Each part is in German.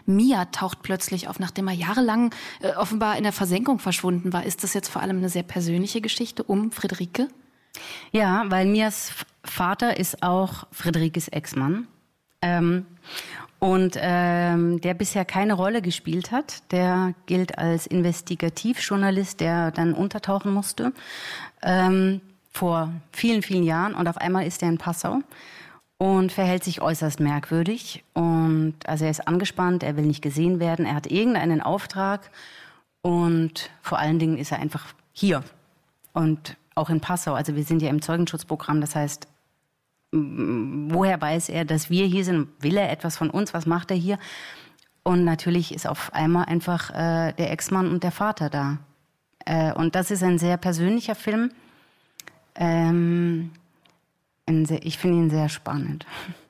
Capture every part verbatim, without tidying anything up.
Mia taucht plötzlich auf, nachdem er jahrelang äh, offenbar in der Versenkung verschwunden war. Ist das jetzt vor allem eine sehr persönliche Geschichte um Friederike? Ja, weil Mias Vater ist auch Friederikes Ex-Mann. Ähm, und ähm, der bisher keine Rolle gespielt hat. Der gilt als Investigativjournalist, der dann untertauchen musste ähm, vor vielen, vielen Jahren. Und auf einmal ist er in Passau und verhält sich äußerst merkwürdig. Und also er ist angespannt, er will nicht gesehen werden, er hat irgendeinen Auftrag und vor allen Dingen ist er einfach hier und auch in Passau. Also wir sind ja im Zeugenschutzprogramm, das heißt, woher weiß er, dass wir hier sind? Will er etwas von uns? Was macht er hier? Und natürlich ist auf einmal einfach äh, der Ex-Mann und der Vater da. Äh, und das ist ein sehr persönlicher Film. Ähm, ein sehr, ich finde ihn sehr spannend.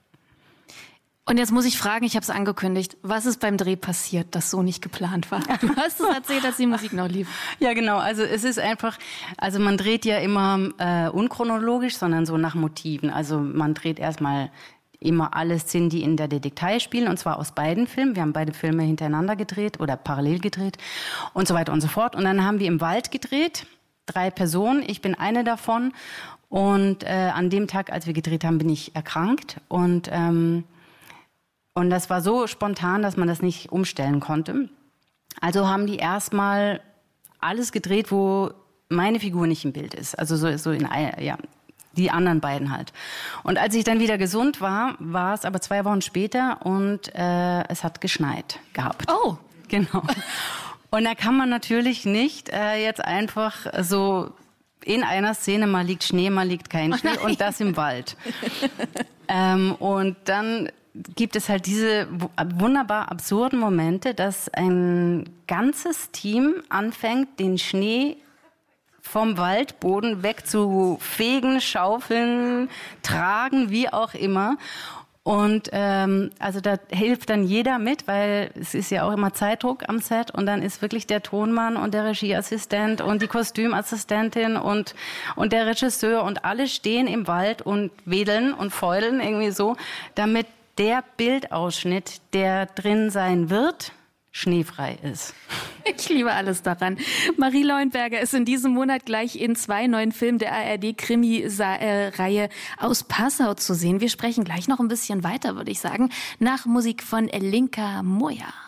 Und jetzt muss ich fragen, ich habe es angekündigt, was ist beim Dreh passiert, das so nicht geplant war? Du hast es erzählt, dass die Musik noch lief. Ja, genau. Also es ist einfach, also man dreht ja immer äh, unchronologisch, sondern so nach Motiven. Also man dreht erstmal immer alle Szenen, die in der Detail spielen, und zwar aus beiden Filmen. Wir haben beide Filme hintereinander gedreht oder parallel gedreht und so weiter und so fort. Und dann haben wir im Wald gedreht, drei Personen, ich bin eine davon. Und äh, an dem Tag, als wir gedreht haben, bin ich erkrankt und ähm, Und das war so spontan, dass man das nicht umstellen konnte. Also haben die erstmal alles gedreht, wo meine Figur nicht im Bild ist. Also so, so in, ja, die anderen beiden halt. Und als ich dann wieder gesund war, war es aber zwei Wochen später und äh, es hat geschneit gehabt. Oh! Genau. Und da kann man natürlich nicht äh, jetzt einfach so in einer Szene, mal liegt Schnee, mal liegt kein Schnee und das im Wald. ähm, und dann gibt es halt diese wunderbar absurden Momente, dass ein ganzes Team anfängt, den Schnee vom Waldboden wegzufegen, schaufeln, tragen, wie auch immer. Und ähm, also da hilft dann jeder mit, weil es ist ja auch immer Zeitdruck am Set und dann ist wirklich der Tonmann und der Regieassistent und die Kostümassistentin und und der Regisseur und alle stehen im Wald und wedeln und fäudeln irgendwie so, damit der Bildausschnitt, der drin sein wird, schneefrei ist. Ich liebe alles daran. Marie Leuenberger ist in diesem Monat gleich in zwei neuen Filmen der A R D-Krimi-Reihe aus Passau zu sehen. Wir sprechen gleich noch ein bisschen weiter, würde ich sagen, nach Musik von Linka Moja.